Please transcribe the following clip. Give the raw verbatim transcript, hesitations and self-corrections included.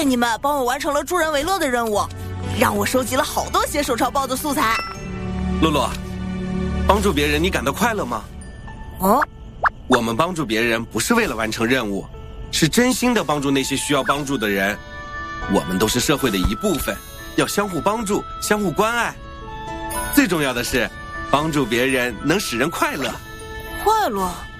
你们帮我完成了助人为乐的任务，让我收集了好多写手抄报的素材。 洛洛，帮助别人你感到快乐吗？ 哦， 我们帮助别人不是为了完成任务，是真心的帮助那些需要帮助的人。我们都是社会的一部分，要相互帮助，相互关爱。最重要的是，帮助别人能使人快乐。 快乐。